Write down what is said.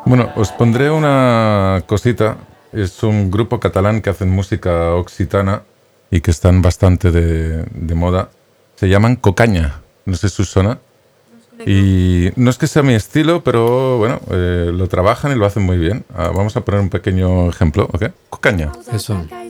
Bueno, os pondré una cosita. Es un grupo catalán que hacen música occitana y que están bastante de moda. Se llaman Cocaña. No sé si os suena. Y no es que sea mi estilo, pero bueno, lo trabajan y lo hacen muy bien. Vamos a poner un pequeño ejemplo, ¿ok? Cocaña. Eso.